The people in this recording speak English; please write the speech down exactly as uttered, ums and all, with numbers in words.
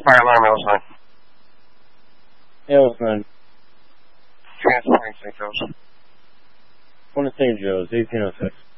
Fire alarm, L S nine. L S nine. Transporting Saint Joe's. One to Saint Joe's, eighteen oh six.